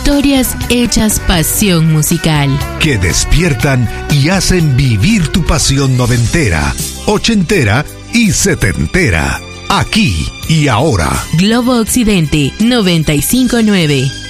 Historias hechas pasión musical. Que despiertan y hacen vivir tu pasión noventera, ochentera y setentera. Aquí y ahora. Globo Occidente 95.9.